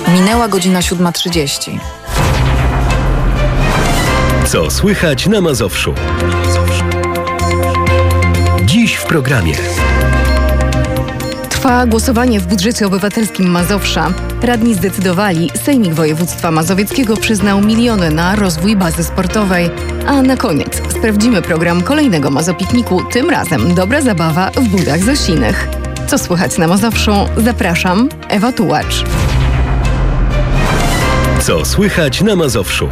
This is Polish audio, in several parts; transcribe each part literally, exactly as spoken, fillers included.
Minęła godzina siódma trzydzieści. Co słychać na Mazowszu? Dziś w programie. Trwa głosowanie w budżecie obywatelskim Mazowsza. Radni zdecydowali, Sejmik Województwa Mazowieckiego przyznał miliony na rozwój bazy sportowej. A na koniec sprawdzimy program kolejnego Mazopikniku, tym razem dobra zabawa w Budach Zosinych. Co słychać na Mazowszu? Zapraszam, Ewa Tułacz. Co słychać na Mazowszu?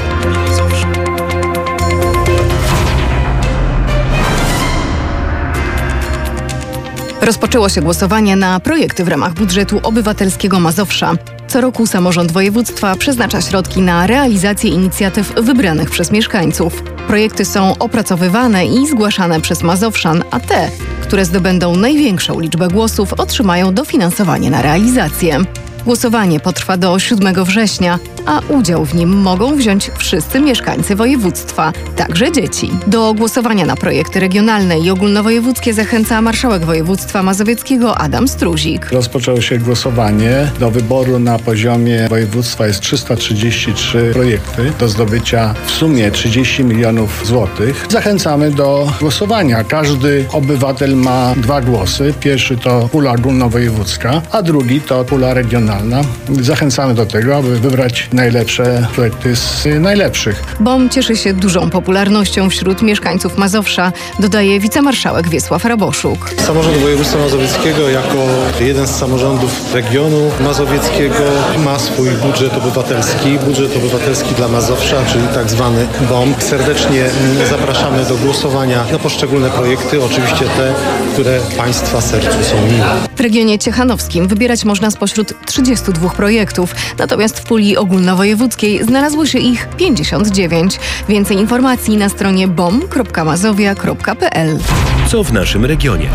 Rozpoczęło się głosowanie na projekty w ramach budżetu obywatelskiego Mazowsza. Co roku samorząd województwa przeznacza środki na realizację inicjatyw wybranych przez mieszkańców. Projekty są opracowywane i zgłaszane przez Mazowszan, a te, które zdobędą największą liczbę głosów, otrzymają dofinansowanie na realizację. Głosowanie potrwa do siódmego września, a udział w nim mogą wziąć wszyscy mieszkańcy województwa, także dzieci. Do głosowania na projekty regionalne i ogólnowojewódzkie zachęca marszałek województwa mazowieckiego Adam Struzik. Rozpoczęło się głosowanie. Do wyboru na poziomie województwa jest trzysta trzydzieści trzy projekty do zdobycia w sumie trzydzieści milionów złotych. Zachęcamy do głosowania. Każdy obywatel ma dwa głosy. Pierwszy to pula ogólnowojewódzka, a drugi to pula regionalna. Zachęcamy do tego, aby wybrać najlepsze projekty z najlepszych. B O M cieszy się dużą popularnością wśród mieszkańców Mazowsza, dodaje wicemarszałek Wiesław Raboszuk. Samorząd Województwa Mazowieckiego jako jeden z samorządów regionu mazowieckiego ma swój budżet obywatelski, budżet obywatelski dla Mazowsza, czyli tak zwany B O M. Serdecznie zapraszamy do głosowania na poszczególne projekty, oczywiście te, które Państwa sercu są miłe. W regionie ciechanowskim wybierać można spośród trzydziestu dwóch projektów, natomiast w puli ogólnowojewódzkiej znalazło się ich pięćdziesiąt dziewięć. Więcej informacji na stronie bom kropka mazowia kropka p l. Co w naszym regionie?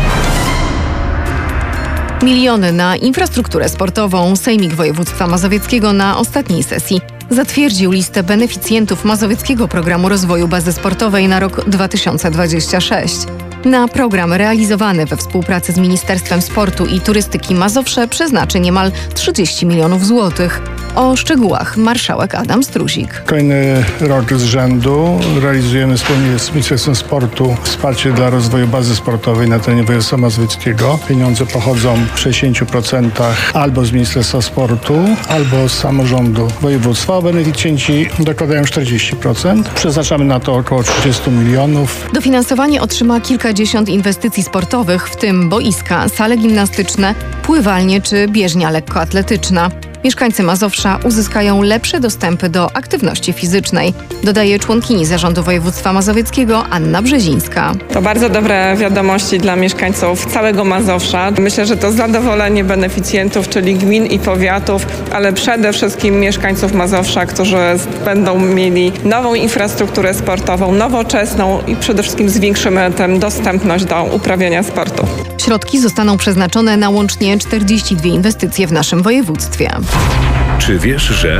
Miliony na infrastrukturę sportową. Sejmik Województwa Mazowieckiego na ostatniej sesji zatwierdził listę beneficjentów Mazowieckiego Programu Rozwoju Bazy Sportowej na rok dwa tysiące dwudziesty szósty. Na program realizowany we współpracy z Ministerstwem Sportu i Turystyki Mazowsze przeznaczy niemal trzydzieści milionów złotych. O szczegółach marszałek Adam Struzik. Kolejny rok z rzędu realizujemy wspólnie z Ministerstwem Sportu wsparcie dla rozwoju bazy sportowej na terenie województwa mazowieckiego. Pieniądze pochodzą w sześćdziesięciu procentach albo z Ministerstwa Sportu, albo z samorządu województwa, a beneficjenci dokładają czterdzieści procent. Przeznaczamy na to około trzydzieści milionów. Dofinansowanie otrzyma kilkadziesiąt inwestycji sportowych, w tym boiska, sale gimnastyczne, pływalnie czy bieżnia lekkoatletyczna. Mieszkańcy Mazowsza uzyskają lepsze dostępy do aktywności fizycznej, dodaje członkini Zarządu Województwa Mazowieckiego Anna Brzezińska. To bardzo dobre wiadomości dla mieszkańców całego Mazowsza. Myślę, że to zadowolenie beneficjentów, czyli gmin i powiatów, ale przede wszystkim mieszkańców Mazowsza, którzy będą mieli nową infrastrukturę sportową, nowoczesną i przede wszystkim zwiększymy tę dostępność do uprawiania sportu. Środki zostaną przeznaczone na łącznie czterdzieści dwie inwestycje w naszym województwie. Czy wiesz, że...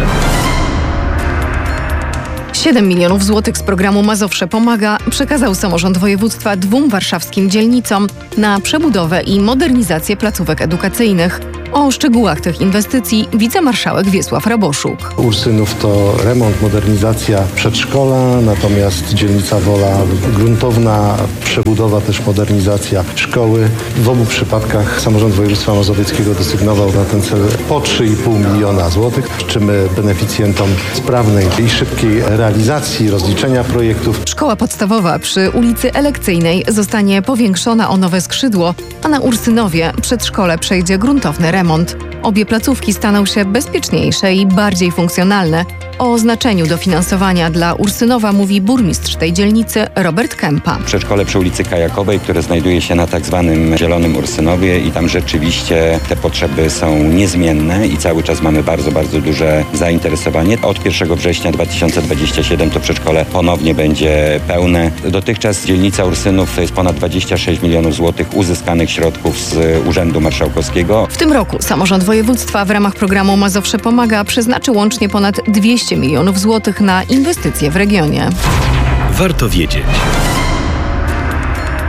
siedem milionów złotych z programu Mazowsze Pomaga przekazał samorząd województwa dwóm warszawskim dzielnicom na przebudowę i modernizację placówek edukacyjnych. O szczegółach tych inwestycji wicemarszałek Wiesław Raboszuk. Ursynów to remont, modernizacja przedszkola, natomiast dzielnica Wola gruntowna przebudowa, też modernizacja szkoły. W obu przypadkach samorząd województwa mazowieckiego desygnował na ten cel po trzy i pół miliona złotych. Życzymy beneficjentom sprawnej i szybkiej realizacji, rozliczenia projektów. Szkoła podstawowa przy ulicy Elekcyjnej zostanie powiększona o nowe skrzydło, a na Ursynowie przedszkole przejdzie gruntowny remont. Obie placówki staną się bezpieczniejsze i bardziej funkcjonalne. O znaczeniu dofinansowania dla Ursynowa mówi burmistrz tej dzielnicy Robert Kępa. Przedszkole przy ulicy Kajakowej, które znajduje się na tak zwanym Zielonym Ursynowie i tam rzeczywiście te potrzeby są niezmienne i cały czas mamy bardzo, bardzo duże zainteresowanie. Od pierwszego września dwa tysiące dwudziestego siódmego to przedszkole ponownie będzie pełne. Dotychczas dzielnica Ursynów to jest ponad dwadzieścia sześć milionów złotych uzyskanych środków z Urzędu Marszałkowskiego. W tym roku samorząd województwa w ramach programu Mazowsze Pomaga przeznaczy łącznie ponad dwieście milionów złotych na inwestycje w regionie. Warto wiedzieć.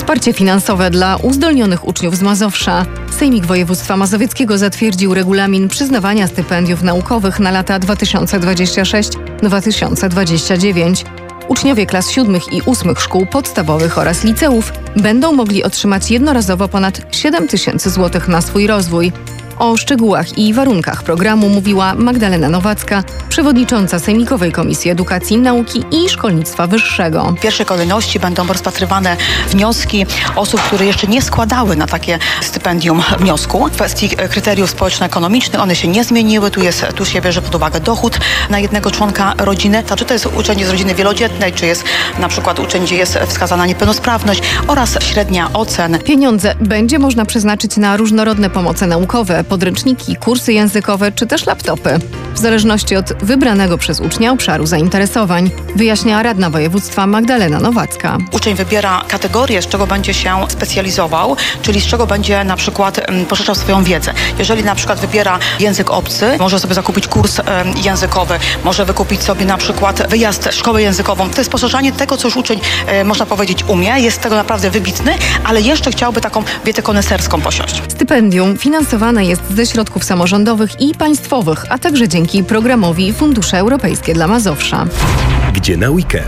Wsparcie finansowe dla uzdolnionych uczniów z Mazowsza. Sejmik Województwa Mazowieckiego zatwierdził regulamin przyznawania stypendiów naukowych na lata dwa tysiące dwudziesty szósty do dwa tysiące dwudziestego dziewiątego. Uczniowie klas siódmych i ósmych szkół podstawowych oraz liceów będą mogli otrzymać jednorazowo ponad siedem tysięcy złotych na swój rozwój. O szczegółach i warunkach programu mówiła Magdalena Nowacka, przewodnicząca Sejmikowej Komisji Edukacji, Nauki i Szkolnictwa Wyższego. W pierwszej kolejności będą rozpatrywane wnioski osób, które jeszcze nie składały na takie stypendium wniosku. W kwestii kryteriów społeczno-ekonomicznych one się nie zmieniły. Tu, jest, tu się bierze pod uwagę dochód na jednego członka rodziny. Czy to jest uczeń z rodziny wielodzietnej, czy jest na przykład uczeń, gdzie jest wskazana niepełnosprawność oraz średnia ocen. Pieniądze będzie można przeznaczyć na różnorodne pomoce naukowe, podręczniki, kursy językowe czy też laptopy. W zależności od wybranego przez ucznia obszaru zainteresowań, wyjaśnia radna województwa Magdalena Nowacka. Uczeń wybiera kategorię, z czego będzie się specjalizował, czyli z czego będzie na przykład poszerzał swoją wiedzę. Jeżeli na przykład wybiera język obcy, może sobie zakupić kurs językowy, może wykupić sobie na przykład wyjazd, szkołę językową. To jest poszerzanie tego, co już uczeń, można powiedzieć, umie, jest tego naprawdę wybitny, ale jeszcze chciałby taką wiedzę koneserską posiąść. Stypendium finansowane jest ze środków samorządowych i państwowych, a także dzięki programowi Fundusze Europejskie dla Mazowsza. Gdzie na weekend?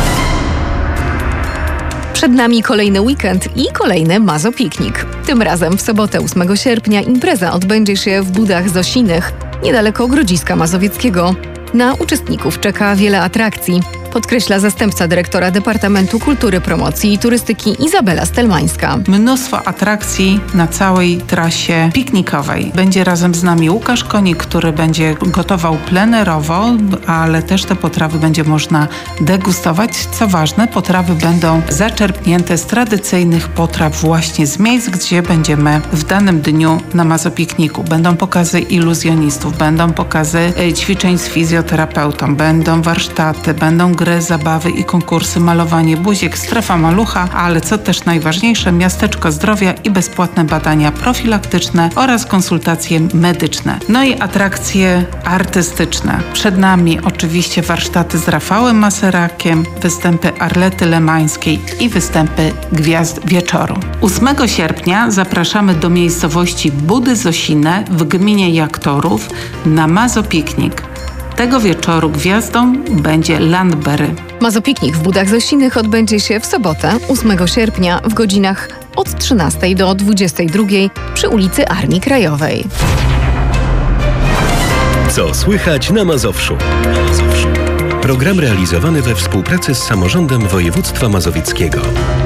Przed nami kolejny weekend i kolejny Mazopiknik. Tym razem w sobotę ósmego sierpnia impreza odbędzie się w Budach Zosinych, niedaleko Grodziska Mazowieckiego. Na uczestników czeka wiele atrakcji, podkreśla zastępca dyrektora Departamentu Kultury, Promocji i Turystyki Izabela Stelmańska. Mnóstwo atrakcji na całej trasie piknikowej. Będzie razem z nami Łukasz Konik, który będzie gotował plenerowo, ale też te potrawy będzie można degustować. Co ważne, potrawy będą zaczerpnięte z tradycyjnych potraw właśnie z miejsc, gdzie będziemy w danym dniu na Mazopikniku. Będą pokazy iluzjonistów, będą pokazy ćwiczeń z fizjoterapeutą, będą warsztaty, będą gry, zabawy i konkursy, malowanie buziek, strefa malucha, ale co też najważniejsze, miasteczko zdrowia i bezpłatne badania profilaktyczne oraz konsultacje medyczne. No i atrakcje artystyczne. Przed nami oczywiście warsztaty z Rafałem Maserakiem, występy Arlety Lemańskiej i występy Gwiazd Wieczoru. ósmego sierpnia zapraszamy do miejscowości Budy Zosine w gminie Jaktorów na Mazopiknik. Tego wieczoru gwiazdą będzie Landberry. Mazopiknik w Budach Zosinych odbędzie się w sobotę, ósmego sierpnia w godzinach od trzynastej do dwudziestej drugiej przy ulicy Armii Krajowej. Co słychać na Mazowszu? Program realizowany we współpracy z samorządem województwa mazowieckiego.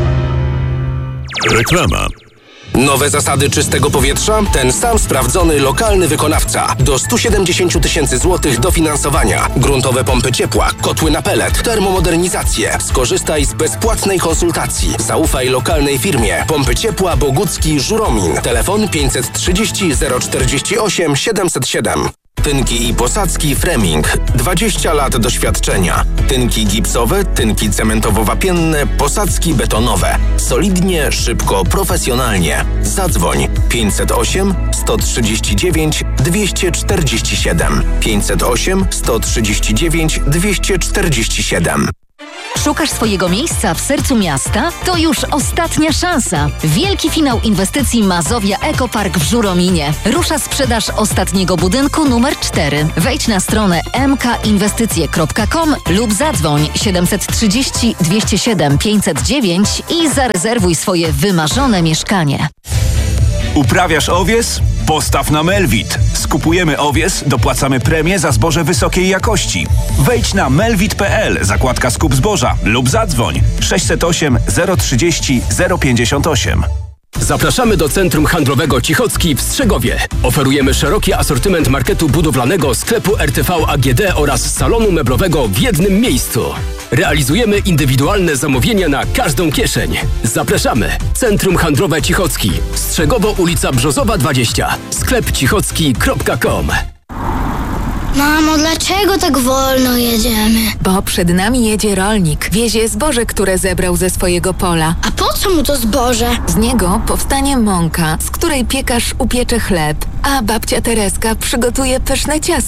Reklama. Nowe zasady czystego powietrza? Ten sam sprawdzony lokalny wykonawca. Do stu siedemdziesięciu tysięcy złotych dofinansowania. Gruntowe pompy ciepła, kotły na pelet, termomodernizację. Skorzystaj z bezpłatnej konsultacji. Zaufaj lokalnej firmie. Pompy ciepła Bogucki Żuromin. Telefon pięćset trzydzieści zero czterdzieści osiem siedemset siedem. Tynki i posadzki Freming. dwadzieścia lat doświadczenia. Tynki gipsowe, tynki cementowo-wapienne, posadzki betonowe. Solidnie, szybko, profesjonalnie. Zadzwoń pięćset osiem sto trzydzieści dziewięć dwieście czterdzieści siedem. pięćset osiem sto trzydzieści dziewięć dwieście czterdzieści siedem. Szukasz swojego miejsca w sercu miasta? To już ostatnia szansa. Wielki finał inwestycji Mazowia Ekopark w Żurominie. Rusza sprzedaż ostatniego budynku numer cztery. Wejdź na stronę m k inwestycje kropka com lub zadzwoń siedemset trzydzieści dwieście siedem pięćset dziewięć i zarezerwuj swoje wymarzone mieszkanie. Uprawiasz owies? Postaw na Melwit. Skupujemy owies, dopłacamy premię za zboże wysokiej jakości. Wejdź na melwit kropka p l, zakładka skup zboża lub zadzwoń sześćset osiem zero trzydzieści zero pięćdziesiąt osiem. Zapraszamy do Centrum Handlowego Cichocki w Strzegowie. Oferujemy szeroki asortyment marketu budowlanego, sklepu R T V A G D oraz salonu meblowego w jednym miejscu. Realizujemy indywidualne zamówienia na każdą kieszeń. Zapraszamy. Centrum Handlowe Cichocki. Strzegowo, ulica Brzozowa dwadzieścia. sklep cichocki kropka com. Mamo, dlaczego tak wolno jedziemy? Bo przed nami jedzie rolnik. Wiezie zboże, które zebrał ze swojego pola. A po co mu to zboże? Z niego powstanie mąka, z której piekarz upiecze chleb, a babcia Tereska przygotuje pyszne ciasto.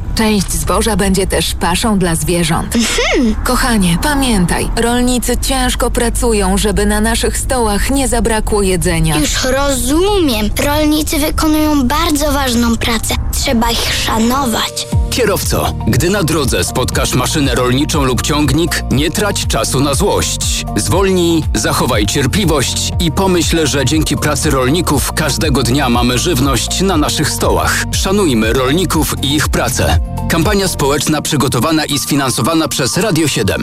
Część zboża będzie też paszą dla zwierząt. Kochanie, pamiętaj, rolnicy ciężko pracują, żeby na naszych stołach nie zabrakło jedzenia. Już rozumiem. Rolnicy wykonują bardzo ważną pracę. Trzeba ich szanować. Kierowco, gdy na drodze spotkasz maszynę rolniczą lub ciągnik, nie trać czasu na złość. Zwolnij, zachowaj cierpliwość i pomyśl, że dzięki pracy rolników każdego dnia mamy żywność na naszych stołach. Szanujmy rolników i ich pracę. Kampania społeczna przygotowana i sfinansowana przez Radio siedem.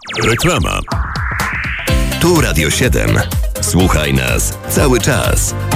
Reklama. Tu Radio siedem. Słuchaj nas cały czas.